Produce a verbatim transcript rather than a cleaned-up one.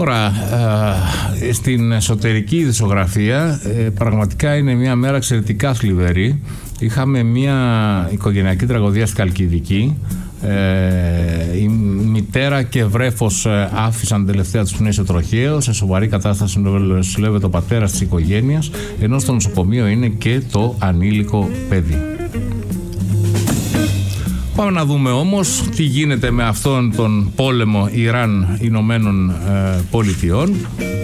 Τώρα, ε, στην εσωτερική ειδησιογραφία ε, πραγματικά είναι μια μέρα εξαιρετικά θλιβερή. Είχαμε μια οικογενειακή τραγωδία στη Χαλκιδική. Ε, η μητέρα και βρέφος ε, άφησαν τελευταία τους πνοή σε τροχαίο. Σε σοβαρή κατάσταση νοσηλεύεται ο πατέρας της οικογένειας, ενώ στο νοσοκομείο είναι και το ανήλικο παιδί. Πάμε να δούμε όμως τι γίνεται με αυτόν τον πόλεμο Ιράν Ηνωμένων ε, Πολιτειών.